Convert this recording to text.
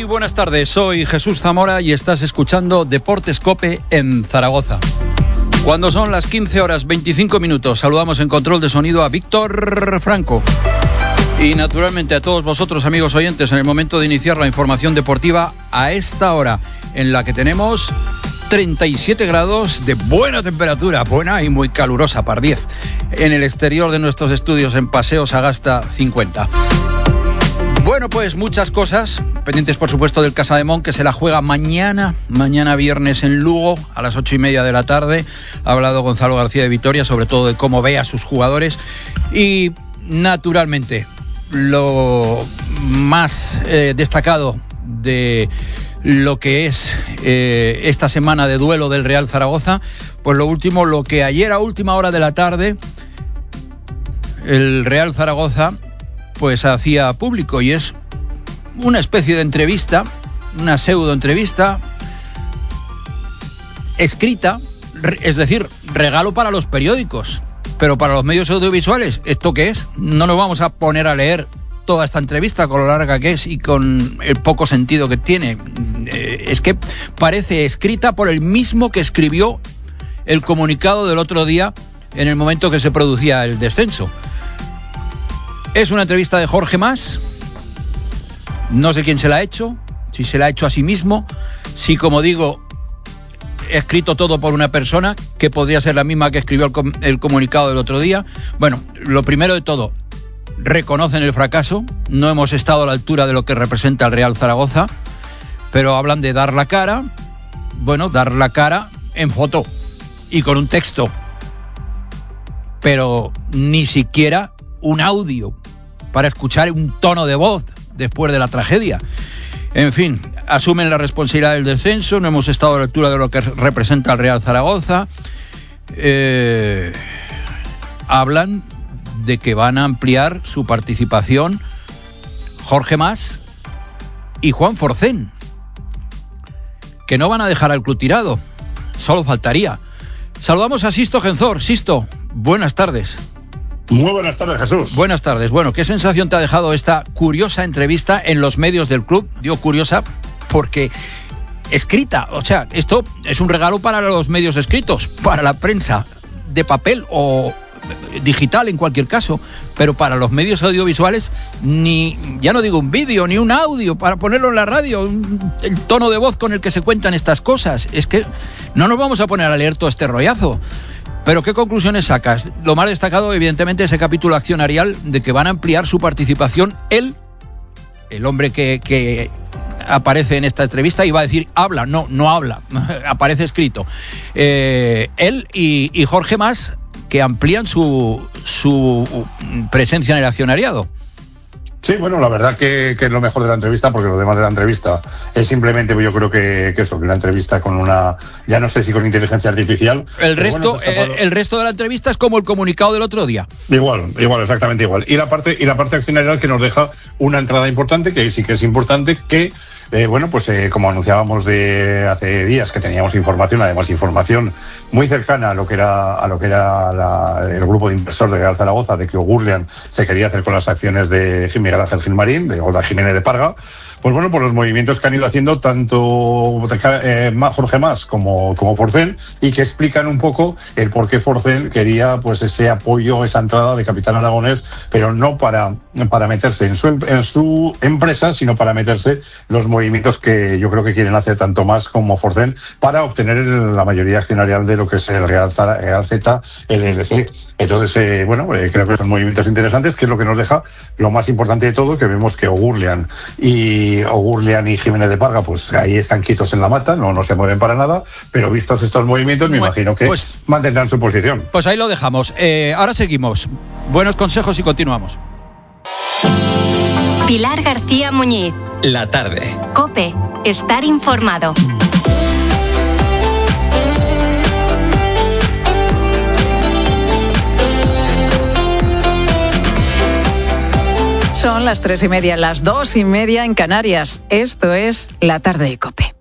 buenas tardes, soy Jesús Zamora y estás escuchando Deportes COPE en Zaragoza. Cuando son las 15 horas 25 minutos, saludamos en control de sonido a Víctor Franco. Y naturalmente a todos vosotros, amigos oyentes, en el momento de iniciar la información deportiva a esta hora, en la que tenemos 37 grados de buena temperatura, buena y muy calurosa, par 10, en el exterior de nuestros estudios en Paseo Sagasta 50. Bueno, pues muchas cosas, pendientes por supuesto del Casademont, que se la juega mañana viernes en Lugo a las 8:30 de la tarde. Ha hablado Gonzalo García de Vitoria, sobre todo de cómo ve a sus jugadores. Y naturalmente, lo más destacado de lo que es esta semana de duelo del Real Zaragoza, pues lo último, lo que ayer a última hora de la tarde el Real Zaragoza pues hacía público, y es una especie de entrevista, una pseudo entrevista escrita, es decir, regalo para los periódicos, pero para los medios audiovisuales, ¿esto qué es? No nos vamos a poner a leer toda esta entrevista con lo larga que es y con el poco sentido que tiene. Es que parece escrita por el mismo que escribió el comunicado del otro día en el momento que se producía el descenso. Es una entrevista de Jorge Mas. No sé quién se la ha hecho, si se la ha hecho a sí mismo, si, como digo, escrito todo por una persona que podría ser la misma que escribió el comunicado del otro día. Bueno, lo primero de todo, reconocen el fracaso, no hemos estado a la altura de lo que representa el Real Zaragoza, pero hablan de dar la cara. Bueno, dar la cara en foto y con un texto, pero ni siquiera un audio para escuchar un tono de voz después de la tragedia. En fin, asumen la responsabilidad del descenso, no hemos estado a la altura de lo que representa el Real Zaragoza. Hablan de que van a ampliar su participación Jorge Mas y Juan Forcén, que no van a dejar al club tirado, solo faltaría. Saludamos a Sisto Genzor. Sisto, buenas tardes. Muy buenas tardes, Jesús. Buenas tardes. Bueno, ¿qué sensación te ha dejado esta curiosa entrevista en los medios del club? Digo curiosa porque escrita, o sea, esto es un regalo para los medios escritos, para la prensa de papel o digital en cualquier caso, pero para los medios audiovisuales ni, ya no digo un vídeo, ni un audio para ponerlo en la radio, el tono de voz con el que se cuentan estas cosas. Es que no nos vamos a poner a leer todo este rollazo. Pero ¿qué conclusiones sacas? Lo más destacado, evidentemente, ese capítulo accionarial de que van a ampliar su participación. El hombre que aparece en esta entrevista, iba a decir habla, no habla, aparece escrito. Él y Jorge Mas, que amplían su presencia en el accionariado. Sí, bueno, la verdad que es lo mejor de la entrevista, porque lo demás de la entrevista es simplemente, yo creo que eso, que una entrevista con una, ya no sé si con inteligencia artificial. El resto de la entrevista es como el comunicado del otro día. Igual, exactamente igual. Y la parte accionarial que nos deja una entrada importante, que sí que es importante, que como anunciábamos de hace días, que teníamos información, además información muy cercana a lo que era el grupo de inversores de Real Zaragoza, de que Ogurlian se quería hacer con las acciones de Miguel Ángel Gilmarín, de Olga Jiménez de Parga. Pues bueno, por los movimientos que han ido haciendo tanto Jorge Mas como Forcén, y que explican un poco el por qué Forcén quería pues ese apoyo, esa entrada de capital aragonés, pero no para meterse en su empresa, sino para meterse los movimientos que yo creo que quieren hacer tanto Mas como Forcén para obtener la mayoría accionarial de lo que es el Real Z, el LLC. Entonces, creo que son movimientos interesantes, que es lo que nos deja lo más importante de todo, que vemos que Ogurlian y Jiménez de Parga, pues ahí están quietos en la mata, no se mueven para nada, pero vistos estos movimientos, me imagino que mantendrán su posición. Pues ahí lo dejamos. Ahora seguimos. Buenos consejos y continuamos. Pilar García Muñiz. La tarde. COPE. Estar informado. Son las 3:30, las 2:30 en Canarias. Esto es La Tarde de COPE.